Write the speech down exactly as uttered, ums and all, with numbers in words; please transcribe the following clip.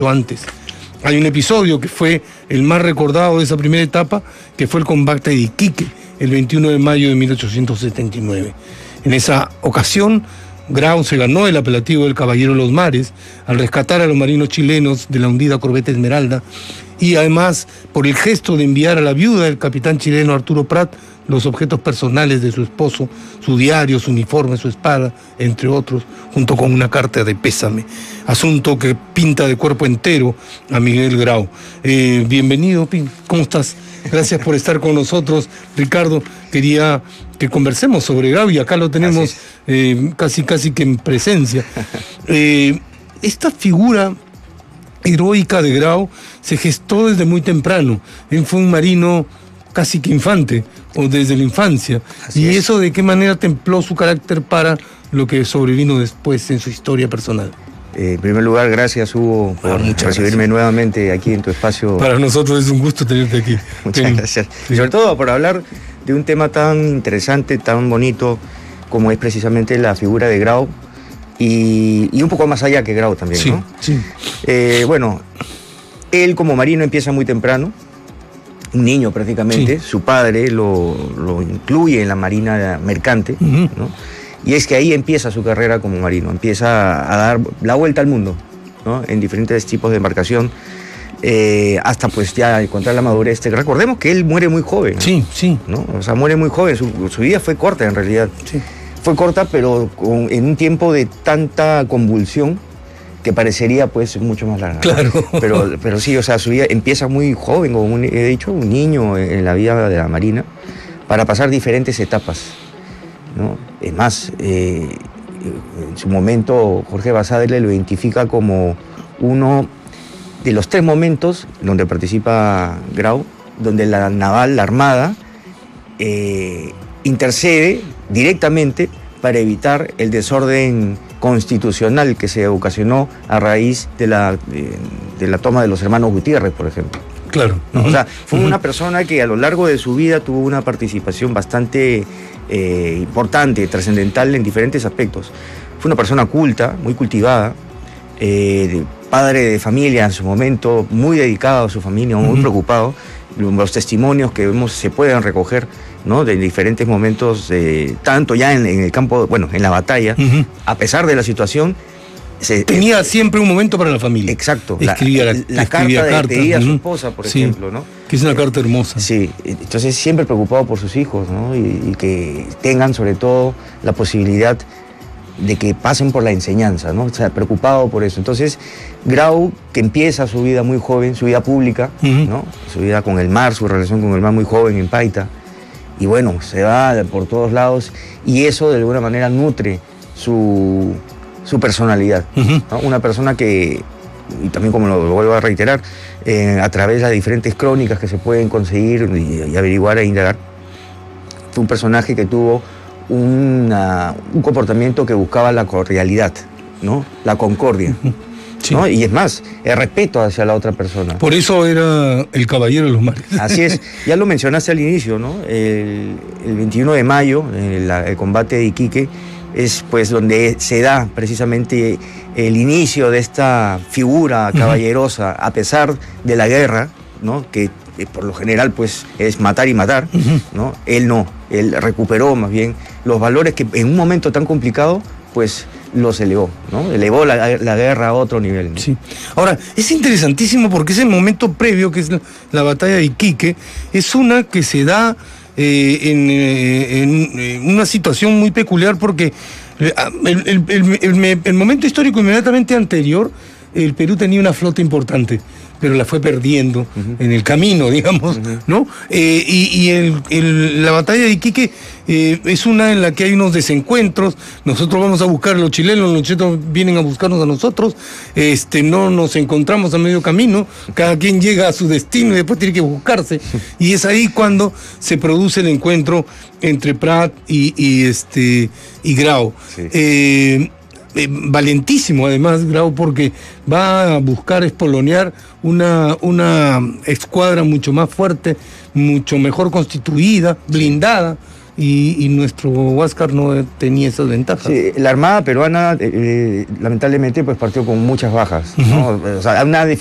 antes. Hay un episodio que fue el más recordado de esa primera etapa, que fue el combate de Iquique, el veintiuno de mayo de mil ochocientos setenta y nueve. En esa ocasión, Grau se ganó el apelativo del Caballero de los Mares al rescatar a los marinos chilenos de la hundida corbeta Esmeralda, y además por el gesto de enviar a la viuda del capitán chileno Arturo Prat los objetos personales de su esposo, su diario, su uniforme, su espada, entre otros, junto con una carta de pésame. Asunto que pinta de cuerpo entero a Miguel Grau. Eh, bienvenido, Pin. ¿Cómo estás? Gracias por estar con nosotros. Ricardo, quería que conversemos sobre Grau y acá lo tenemos eh, casi, casi que en presencia. Eh, esta figura heroica de Grau se gestó desde muy temprano. Él fue un marino casi que infante, o desde la infancia. Así ¿Y es. Eso de qué manera templó su carácter para lo que sobrevino después en su historia personal? Eh, en primer lugar, gracias, Hugo, por ah, recibirme gracias. nuevamente aquí en tu espacio. Para nosotros es un gusto tenerte aquí. Muchas Ten... gracias. Sí. Y sobre todo por hablar de un tema tan interesante, tan bonito, como es precisamente la figura de Grau, y, y un poco más allá que Grau también, sí, ¿no? Sí. Eh, bueno, él como marino empieza muy temprano, un niño prácticamente, sí. Su padre lo, lo incluye en la marina mercante, uh-huh. ¿no? Y es que ahí empieza su carrera como marino, empieza a dar la vuelta al mundo, ¿no? En diferentes tipos de embarcación, eh, hasta pues ya encontrar la madurez. Recordemos que él muere muy joven, ¿no? Sí, sí. ¿no? O sea, muere muy joven, su, su vida fue corta en realidad. Sí. Fue corta, pero con, en un tiempo de tanta convulsión que parecería pues mucho más larga. Claro. Pero, pero sí, o sea, su vida empieza muy joven, como he dicho, un niño en la vida de la marina, para pasar diferentes etapas, ¿no? Es más, eh, en su momento Jorge Basadre lo identifica como uno de los tres momentos donde participa Grau, donde la naval, la armada, eh, intercede directamente para evitar el desorden constitucional que se ocasionó a raíz de la, de, de la toma de los hermanos Gutiérrez, por ejemplo. Claro. ¿No? Uh-huh. O sea, fue uh-huh. una persona que a lo largo de su vida tuvo una participación bastante eh, importante, trascendental en diferentes aspectos. Fue una persona culta, muy cultivada, eh, padre de familia en su momento, muy dedicado a su familia, muy uh-huh. preocupado. Los testimonios que vemos se pueden recoger, ¿no? De diferentes momentos, eh, tanto ya en, en el campo, bueno, en la batalla, uh-huh. a pesar de la situación. Se, Tenía eh, siempre un momento para la familia. Exacto. Escribía la, la, la escribía carta de despedida uh-huh. a su esposa, por sí. ejemplo, ¿no? Que es una carta hermosa. Sí, entonces siempre preocupado por sus hijos, ¿no? Y, y que tengan sobre todo la posibilidad de que pasen por la enseñanza, ¿no? O sea, preocupado por eso. Entonces, Grau, que empieza su vida muy joven, su vida pública, uh-huh. ¿no? Su vida con el mar, su relación con el mar muy joven en Paita, y bueno, se va por todos lados, y eso de alguna manera nutre su, su personalidad, uh-huh. ¿no? Una persona que, y también como lo, lo vuelvo a reiterar, eh, a través de las diferentes crónicas que se pueden conseguir y, y averiguar e indagar, fue un personaje que tuvo Una, un comportamiento que buscaba la cordialidad, ¿no? La concordia, sí. ¿no? Y es más, el respeto hacia la otra persona. Por eso era el caballero de los mares. Así es, ya lo mencionaste al inicio, ¿no? El, el veintiuno de mayo, el, el combate de Iquique, es pues donde se da precisamente el inicio de esta figura caballerosa, uh-huh. a pesar de la guerra, ¿no? Que por lo general pues es matar y matar, uh-huh. ¿no? Él no, él recuperó más bien los valores que en un momento tan complicado pues los elevó, ¿no? Elevó la, la guerra a otro nivel, ¿no? Sí. Ahora, es interesantísimo porque ese momento previo, que es la, la batalla de Iquique, es una que se da eh, en, eh, en, en una situación muy peculiar porque el, el, el, el, el momento histórico inmediatamente anterior, el Perú tenía una flota importante, pero la fue perdiendo uh-huh. en el camino, digamos, uh-huh. ¿no? Eh, y y el, el, la batalla de Iquique eh, es una en la que hay unos desencuentros. Nosotros vamos a buscar a los chilenos, los chilenos vienen a buscarnos a nosotros, este, no nos encontramos a medio camino, cada quien llega a su destino y después tiene que buscarse. Y es ahí cuando se produce el encuentro entre Prat y, y, este, y Grau. Sí. Eh, Eh, valentísimo además Grau, porque va a buscar espolonear una, una escuadra mucho más fuerte, mucho mejor constituida, blindada, y, y nuestro Huáscar no tenía esas ventajas. Sí, la Armada peruana, eh, lamentablemente, pues partió con muchas bajas, ¿no? Uh-huh. O sea, una